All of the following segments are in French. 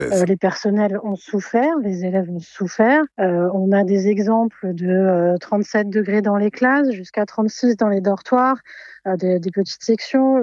Les personnels ont souffert, les élèves ont souffert. On a des exemples de 37 degrés dans les classes, jusqu'à 36 dans les dortoirs, des petites sections,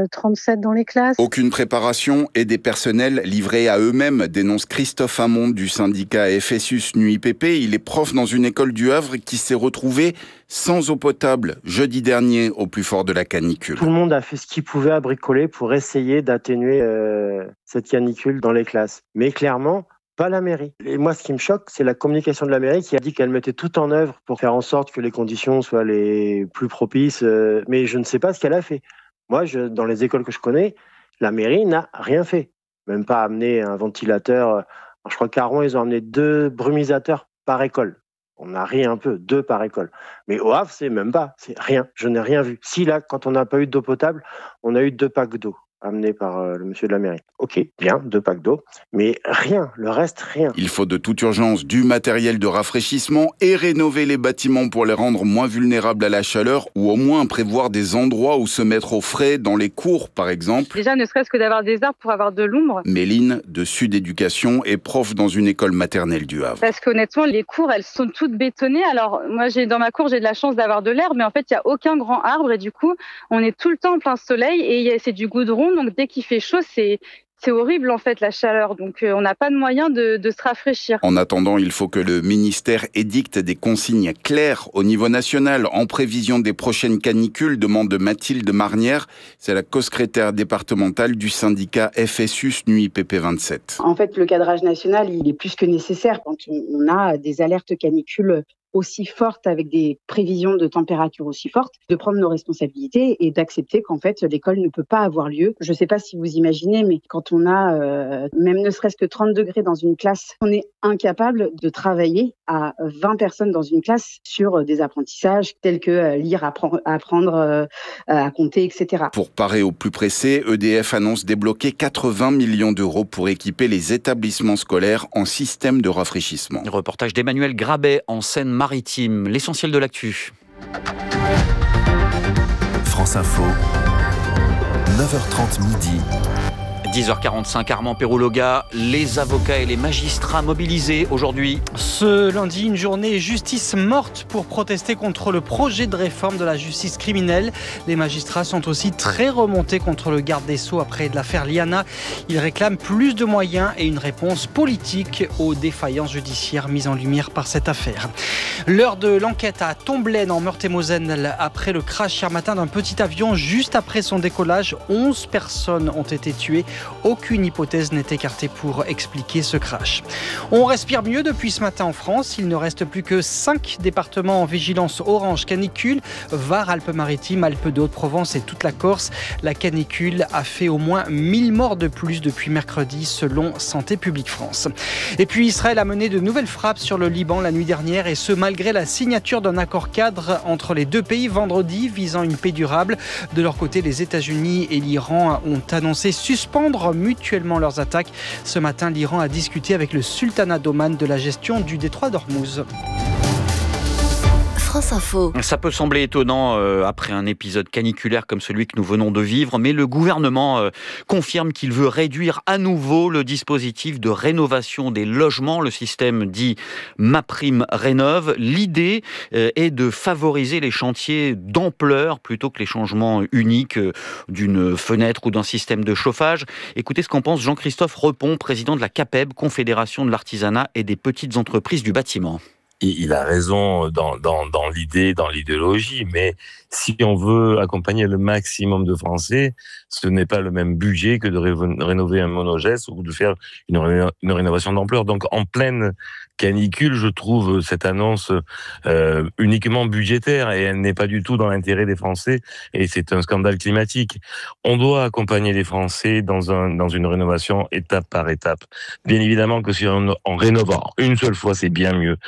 37 dans les classes. Aucune préparation et des personnels livrés à eux-mêmes, dénonce Christophe Hamon du syndicat FSUS NUIPP. Il est prof dans une école du Havre qui s'est retrouvé sans eau potable jeudi dernier au plus fort de la canicule. Tout le monde a fait ce qu'il pouvait à bricoler pour essayer d'atténuer cette canicule dans les classes. Mais clairement, pas la mairie. Et moi, ce qui me choque, c'est la communication de la mairie qui a dit qu'elle mettait tout en œuvre pour faire en sorte que les conditions soient les plus propices. Mais je ne sais pas ce qu'elle a fait. Moi, dans les écoles que je connais, la mairie n'a rien fait. Même pas amené un ventilateur. Alors, je crois qu'à Rouen, ils ont amené 2 brumisateurs par école. On a ri un peu, 2 par école. Mais au Havre, c'est même pas. C'est rien. Je n'ai rien vu. Si là, quand on n'a pas eu d'eau potable, on a eu 2 packs d'eau amenés par le monsieur de la mairie. Ok, bien, 2 packs d'eau. Mais rien. Le reste, rien. Il faut de toute urgence du matériel de rafraîchissement et rénover les bâtiments pour les rendre moins vulnérables à la chaleur ou au moins prévoir des endroits où se mettre au frais, dans les cours par exemple. Déjà, ne serait-ce que d'avoir des arbres pour avoir de l'ombre. Méline, de Sud Éducation, est prof dans une école maternelle du Havre. Parce qu'honnêtement, les cours, elles sont toutes bétonnées. Alors, moi, dans ma cour, j'ai de la chance d'avoir de l'herbe, mais en fait, il n'y a aucun grand arbre et du coup, on est tout le temps en plein soleil et c'est du goudron. Donc, dès qu'il fait chaud, c'est horrible en fait la chaleur, donc on n'a pas de moyen de se rafraîchir. En attendant, il faut que le ministère édicte des consignes claires au niveau national en prévision des prochaines canicules, demande Mathilde Marnière, c'est la co-secrétaire départementale du syndicat FSUS NUIPP 27. En fait, le cadrage national, il est plus que nécessaire quand on a des alertes canicules aussi fortes, avec des prévisions de température aussi fortes, de prendre nos responsabilités et d'accepter qu'en fait, l'école ne peut pas avoir lieu. Je ne sais pas si vous imaginez, mais quand on a même ne serait-ce que 30 degrés dans une classe, on est incapable de travailler à 20 personnes dans une classe sur des apprentissages tels que lire, apprendre à compter, etc. Pour parer au plus pressé, EDF annonce débloquer 80 millions d'euros pour équiper les établissements scolaires en système de rafraîchissement. Reportage d'Emmanuel Grabet en Seine-Maritime. L'essentiel de l'actu. France Info, 9h30 midi. 10h45, Armand Perrouloga, les avocats et les magistrats mobilisés aujourd'hui. Ce lundi, une journée justice morte pour protester contre le projet de réforme de la justice criminelle. Les magistrats sont aussi très remontés contre le garde des Sceaux après l'affaire Liana. Ils réclament plus de moyens et une réponse politique aux défaillances judiciaires mises en lumière par cette affaire. L'heure de l'enquête à Tomblaine en Meurthe-et-Moselle après le crash hier matin d'un petit avion juste après son décollage. 11 personnes ont été tuées. Aucune hypothèse n'est écartée pour expliquer ce crash. On respire mieux depuis ce matin en France. Il ne reste plus que 5 départements en vigilance orange canicule. Var, Alpes-Maritimes, Alpes de Haute-Provence et toute la Corse. La canicule a fait au moins 1000 morts de plus depuis mercredi selon Santé publique France. Et puis Israël a mené de nouvelles frappes sur le Liban la nuit dernière et ce malgré la signature d'un accord cadre entre les 2 pays vendredi visant une paix durable. De leur côté, les États-Unis et l'Iran ont annoncé suspendre mutuellement leurs attaques. Ce matin, l'Iran a discuté avec le sultanat d'Oman de la gestion du détroit d'Ormuz. France Info. Ça peut sembler étonnant après un épisode caniculaire comme celui que nous venons de vivre, mais le gouvernement confirme qu'il veut réduire à nouveau le dispositif de rénovation des logements, le système dit MaPrimeRénov'. L'idée est de favoriser les chantiers d'ampleur plutôt que les changements uniques d'une fenêtre ou d'un système de chauffage. Écoutez ce qu'en pense Jean-Christophe Repon, président de la CAPEB, Confédération de l'artisanat et des petites entreprises du bâtiment. Il a raison dans l'idée, dans l'idéologie, mais si on veut accompagner le maximum de Français, ce n'est pas le même budget que de rénover un monogeste ou de faire une rénovation d'ampleur. Donc en pleine canicule, je trouve cette annonce uniquement budgétaire et elle n'est pas du tout dans l'intérêt des Français et c'est un scandale climatique. On doit accompagner les Français dans une rénovation étape par étape. Bien évidemment que si on rénove une seule fois, c'est bien mieux, quitte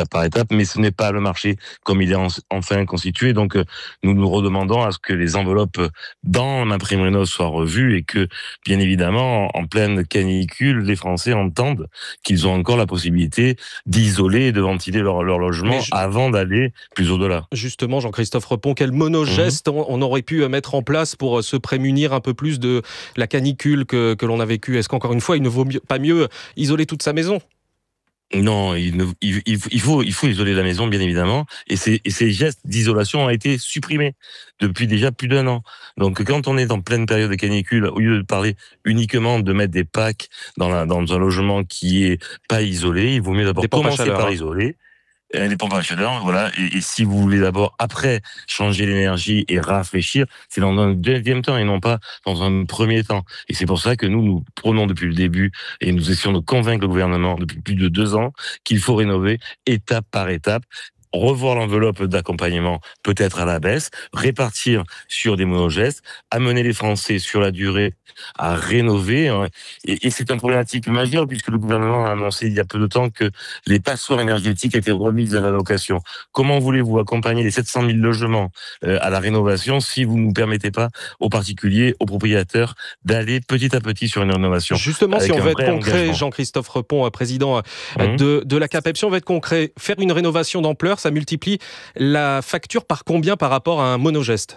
étape par étape, mais ce n'est pas le marché comme il est enfin constitué. Donc, nous nous redemandons à ce que les enveloppes dans MaPrimeRénov' soient revues et que, bien évidemment, en pleine canicule, les Français entendent qu'ils ont encore la possibilité d'isoler et de ventiler leur logement avant d'aller plus au-delà. Justement, Jean-Christophe Repon, quel monogeste on aurait pu mettre en place pour se prémunir un peu plus de la canicule que l'on a vécue? Est-ce qu'encore une fois, il ne vaut pas mieux isoler toute sa maison? Non, il faut isoler la maison, bien évidemment, et ces gestes d'isolation ont été supprimés depuis déjà plus d'1 an. Donc, quand on est en pleine période de canicule, au lieu de parler uniquement de mettre des packs dans un logement qui est pas isolé, il vaut mieux d'abord commencer par isoler. Les pompes à chaleur, voilà. Et si vous voulez d'abord, après, changer l'énergie et rafraîchir, c'est dans un deuxième temps et non pas dans un premier temps. Et c'est pour ça que nous prenons depuis le début et nous essayons de convaincre le gouvernement depuis plus de 2 ans qu'il faut rénover étape par étape, revoir l'enveloppe d'accompagnement peut-être à la baisse, répartir sur des monogestes, amener les Français sur la durée à rénover. Et c'est une problématique majeure puisque le gouvernement a annoncé il y a peu de temps que les passoires énergétiques étaient remises à la location. Comment voulez-vous accompagner les 700 000 logements à la rénovation si vous ne permettez pas aux particuliers, aux propriétaires d'aller petit à petit sur une rénovation? Justement, si on veut être concret, Jean-Christophe Repon, président de la CAPEB, si on veut être concret, faire une rénovation d'ampleur, ça multiplie la facture par combien par rapport à un monogeste?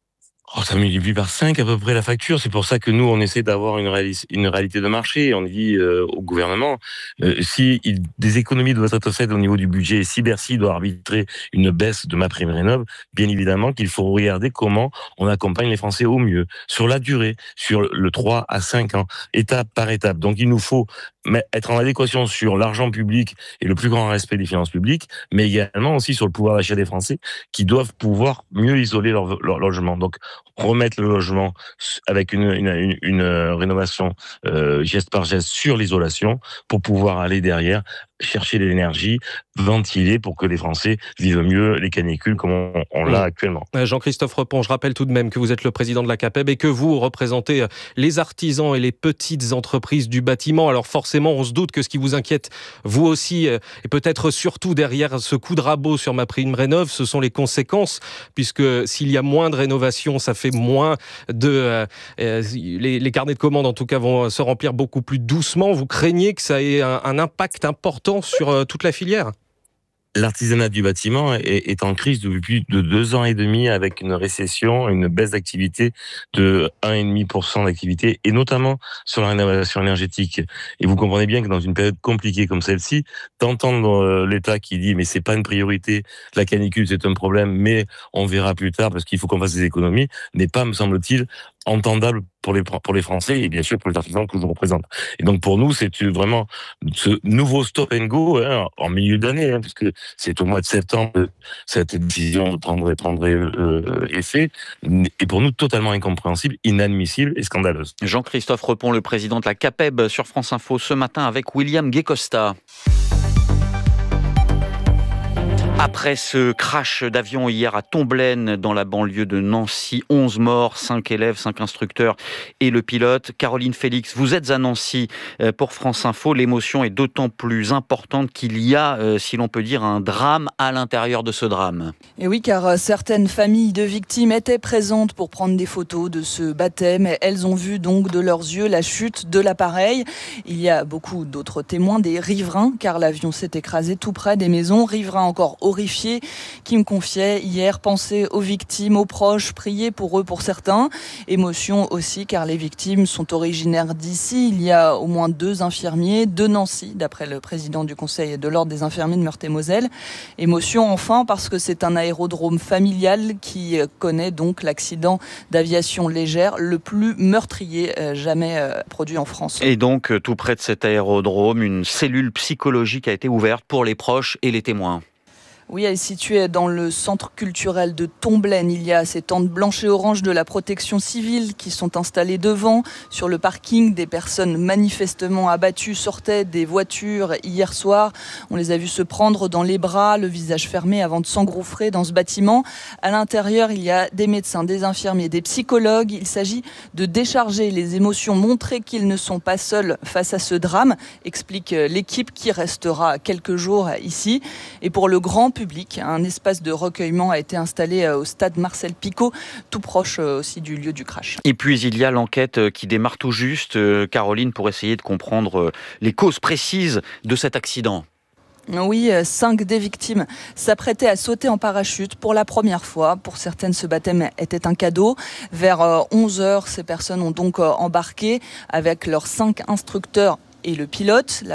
Ça multiplie par 5 à peu près la facture. C'est pour ça que nous, on essaie d'avoir une réalité de marché. On dit au gouvernement, si des économies doivent être faites au niveau du budget, si Bercy doit arbitrer une baisse de MaPrimeRénov', bien évidemment qu'il faut regarder comment on accompagne les Français au mieux, sur la durée, sur le 3 à 5 ans, étape par étape. Donc il nous faut être en adéquation sur l'argent public et le plus grand respect des finances publiques, mais également aussi sur le pouvoir d'achat des Français qui doivent pouvoir mieux isoler leur logement. Donc, remettre le logement avec une rénovation geste par geste sur l'isolation pour pouvoir aller derrière chercher de l'énergie, ventiler pour que les Français vivent mieux les canicules comme on l'a actuellement. Jean-Christophe Repon, je rappelle tout de même que vous êtes le président de la CAPEB et que vous représentez les artisans et les petites entreprises du bâtiment. Alors forcément, on se doute que ce qui vous inquiète, vous aussi, et peut-être surtout derrière ce coup de rabot sur MaPrimeRénov', ce sont les conséquences, puisque s'il y a moins de rénovation, ça fait moins de... les carnets de commandes, en tout cas, vont se remplir beaucoup plus doucement. Vous craignez que ça ait un impact important sur toute la filière? L'artisanat du bâtiment est en crise depuis plus de 2 ans et demi avec une récession, une baisse d'activité de 1,5% d'activité et notamment sur la rénovation énergétique. Et vous comprenez bien que dans une période compliquée comme celle-ci, d'entendre l'État qui dit mais c'est pas une priorité, la canicule c'est un problème, mais on verra plus tard parce qu'il faut qu'on fasse des économies, n'est pas, me semble-t-il, entendable pour les Français et bien sûr pour les artisans que je représente. Et donc pour nous, c'est vraiment ce nouveau stop and go en milieu d'année, puisque c'est au mois de septembre que cette décision prendrait effet, et pour nous totalement incompréhensible, inadmissible et scandaleuse. Jean-Christophe Repon, le président de la CAPEB sur France Info ce matin avec William Guécosta. Après ce crash d'avion hier à Tomblaine, dans la banlieue de Nancy, 11 morts, 5 élèves, 5 instructeurs et le pilote. Caroline Félix, vous êtes à Nancy pour France Info. L'émotion est d'autant plus importante qu'il y a, si l'on peut dire, un drame à l'intérieur de ce drame. Et oui, car certaines familles de victimes étaient présentes pour prendre des photos de ce baptême. Elles ont vu donc de leurs yeux la chute de l'appareil. Il y a beaucoup d'autres témoins, des riverains, car l'avion s'est écrasé tout près des maisons. Riverains encore horrifiés qui me confiaient hier penser aux victimes, aux proches, prier pour eux pour certains. Émotion aussi car les victimes sont originaires d'ici. Il y a au moins 2 infirmiers de Nancy, d'après le président du Conseil de l'Ordre des infirmiers de Meurthe-et-Moselle. Émotion enfin parce que c'est un aérodrome familial qui connaît donc l'accident d'aviation légère le plus meurtrier jamais produit en France. Et donc tout près de cet aérodrome, une cellule psychologique a été ouverte pour les proches et les témoins. Oui, elle est située dans le centre culturel de Tomblaine. Il y a ces tentes blanches et oranges de la protection civile qui sont installées devant. Sur le parking, des personnes manifestement abattues sortaient des voitures hier soir. On les a vus se prendre dans les bras, le visage fermé avant de s'engouffrer dans ce bâtiment. À l'intérieur, il y a des médecins, des infirmiers, des psychologues. Il s'agit de décharger les émotions, montrer qu'ils ne sont pas seuls face à ce drame, explique l'équipe qui restera quelques jours ici. Et pour le grand public, un espace de recueillement a été installé au stade Marcel Picot, tout proche aussi du lieu du crash. Et puis il y a l'enquête qui démarre tout juste, Caroline, pour essayer de comprendre les causes précises de cet accident. Oui, 5 des victimes s'apprêtaient à sauter en parachute pour la première fois. Pour certaines, ce baptême était un cadeau. Vers 11h, ces personnes ont donc embarqué avec leurs 5 instructeurs et le pilote.